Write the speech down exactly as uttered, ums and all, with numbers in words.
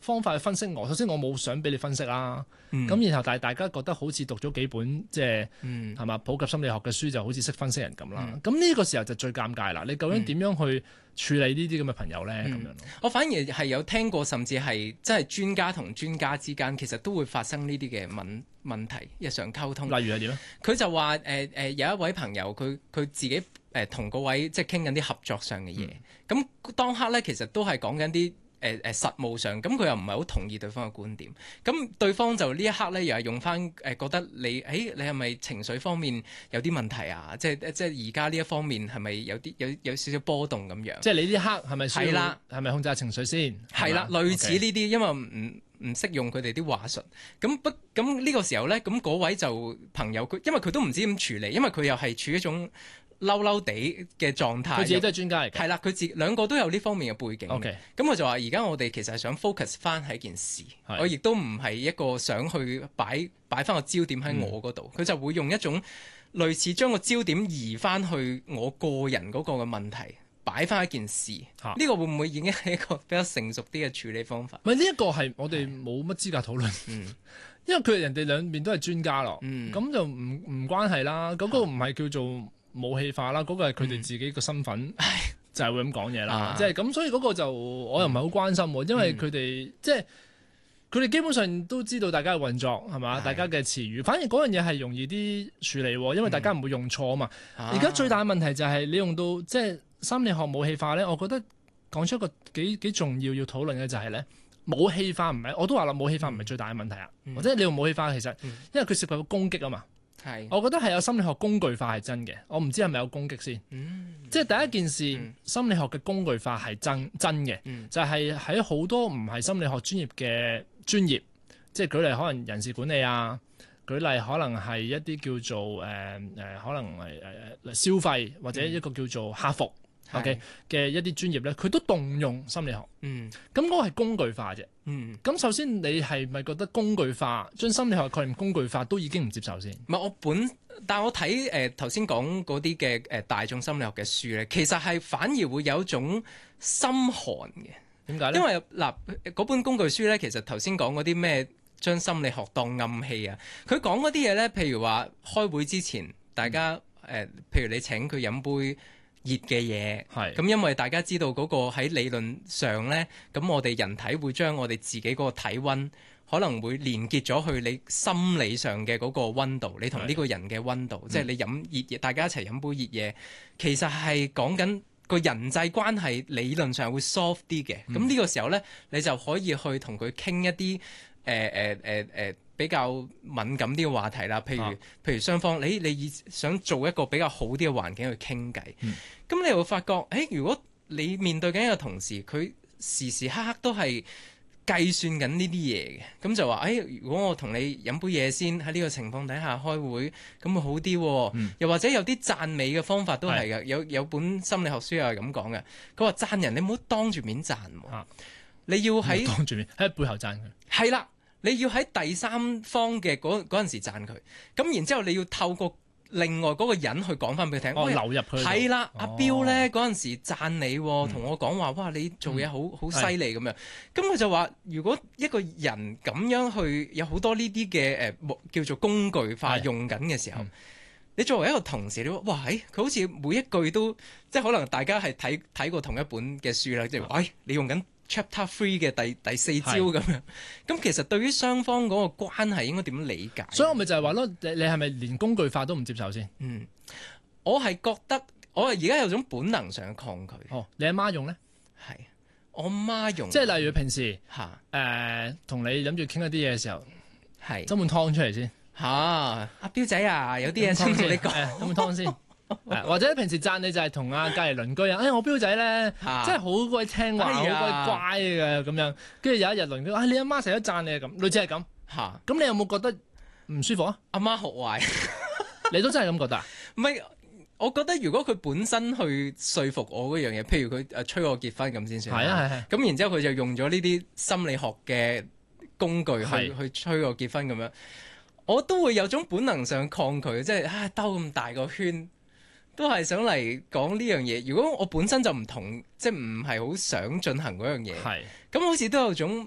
方法去分析我。首先我冇想俾你分析啦，咁、嗯、然後但係大家覺得好似讀咗幾本即係係嘛普及心理學嘅書就好似識分析人咁啦。咁呢、嗯、個時候就最尷尬啦。你究竟點樣去處理呢啲咁嘅朋友咧？咁、嗯、樣我反而係有聽過，甚至係即係專家同專家之間其實都會發生呢啲嘅問問題，日常溝通。 例如係點咧？ 佢就話誒誒有一位朋友，佢佢自己誒同嗰位即係傾緊啲合作上嘅嘢，咁、嗯、當刻咧其實都係講緊啲誒誒實務上，咁佢又唔係好同意對方嘅觀點，咁對方就呢一刻咧又係用翻誒覺得你誒你係咪情緒方面有啲問題啊？即係即係而家呢一方面係咪有啲有有少少波動咁樣？即係你呢刻係咪需要係咪控制下情緒先？ 係啦，類似呢啲，okay. 因為唔唔識用佢哋啲話術，咁不咁呢個時候咧，咁嗰位就朋友佢，因為佢都唔知點處理，因為佢又係處於一種嬲嬲地嘅狀態。 佢自己都係專家嚟嘅。係啦，佢自兩個都有呢方面嘅背景。 OK， 咁我就話而家我哋其實係想 focus 翻喺件事，我亦都唔係一個想去擺擺翻個焦點喺我嗰度，佢、嗯、就會用一種類似將個焦點移翻去我個人嗰個嘅問題。擺翻一件事，呢、啊、個會唔會已經係一個比較成熟啲嘅處理方法？ 唔係呢一個係我哋冇乜資格討論，嗯、因為佢哋人哋兩邊都係專家咯，咁、嗯、就唔唔關係啦。嗰、那個唔係叫做武器化啦，嗰、那個係佢哋自己個身份、嗯、就係會咁講嘢啦。即係咁，所以嗰個就我又唔係好關心，嗯、因為佢哋即係佢哋基本上都知道大家嘅運作係嘛，大家嘅詞語，反而嗰樣嘢係容易啲處理，因為大家唔會用錯啊嘛。而家、啊、最大嘅問題就係你用到即係。心理學武器化咧，我覺得講出一個幾幾重要要討論嘅就係咧，武器化唔係，我都話啦，武器化唔係最大嘅問題啊，嗯、或者你用武器化其實，嗯、因為佢涉及到攻擊啊嘛，係，我覺得係有心理學工具化係真嘅，我唔知係咪有攻擊先，嗯、即係第一件事，嗯、心理學嘅工具化係真真嘅，嗯、就係喺好多唔係心理學專業嘅專業，即係舉例可能人事管理啊。舉例可能係一啲叫做誒誒、呃，可能係誒誒消費或者一個叫做客服、嗯、OK 嘅一啲專業咧，佢都動用心理學。嗯，咁嗰個係工具化啫。嗯，咁首先你係咪覺得工具化將心理學概念工具化都已經唔接受先？ 唔係我本，但我睇誒頭先講嗰啲嘅誒大眾心理學嘅書咧，其實係反而會有一種心寒嘅。 點解咧？ 因為嗱嗰本工具書咧，其實頭先講嗰啲咩？將心理學當暗器啊！佢講嗰啲嘢咧，譬如話開會之前，大家誒、呃，譬如你請佢飲杯熱嘅嘢，係咁，因為大家知道嗰個喺理論上咧，咁我哋人體會將我哋自己嗰個體溫可能會連結咗去你心理上嘅嗰個溫度，你同呢個人嘅溫度，即係你飲熱嘢，大家一齊飲杯熱嘢，其實係講緊個人際關係理論上會 soft 啲嘅。咁呢、嗯、個時候咧，你就可以去同佢傾一啲。誒誒誒誒比較敏感啲嘅話題啦，譬如、啊、譬如雙方你你想做一個比較好啲嘅環境去傾偈，咁、嗯、你又會發覺，誒如果你面對緊一個同事，佢時時刻刻都係計算緊呢啲嘢嘅，咁就話，誒如果我同你飲杯嘢先喺呢個情況底下開會，咁會好啲、哦。嗯、又或者有啲讚美嘅方法都係嘅，有有本心理學書又係咁講嘅，佢話讚人你唔好當住面讚、啊，你要喺當住面喺背後讚佢， 係啦。你要喺第三方嘅嗰嗰陣時讚佢，咁然之後你要透過另外嗰個人去講翻俾佢聽， 哦流入去係啦，阿彪咧嗰陣時讚你，同、 嗯、 我講話，哇你做嘢好好犀利咁樣，咁佢就話如果一個人咁樣去有好多呢啲嘅誒叫做工具化用緊嘅時候，嗯、你作為一個同事，你話哇，佢、欸、好似每一句都即係可能大家係睇睇過同一本嘅書啦，即係話，誒你用緊。Chapter Three 嘅第第四招咁樣，咁其實對於雙方嗰個關係應該點樣理解？所以我咪就係話咯，你你係咪連工具化都唔接受先？嗯，我係覺得我係而家有種本能上嘅抗拒。哦，你阿媽用咧？係我媽用，即係例如平時嚇誒同你諗住傾一啲嘢嘅時候，係斟碗湯出嚟先嚇。阿彪仔啊，有啲嘢想同你講，斟碗湯先。或者平時讚你就係同阿隔離鄰居啊，哎我表仔咧，啊、真係好鬼聽話，好鬼、哎、呀乖嘅咁樣。跟住有一日鄰居，哎你阿媽成日都讚你啊咁，類似係咁。嚇、啊，咁你有冇覺得唔舒服啊？阿媽學壞，你都真係咁覺得啊？唔係，我覺得如果佢本身去說服我嗰樣嘢，譬如佢誒催我結婚咁先算。係啊係係。咁然之後佢就用咗呢啲心理學嘅工具去是去催我結婚咁樣，我都會有種本能上抗拒，即係唉兜咁大個圈。都係想嚟講呢樣嘢。如果我本身就唔同，即係唔係好想進行嗰樣嘢，係咁好似都有種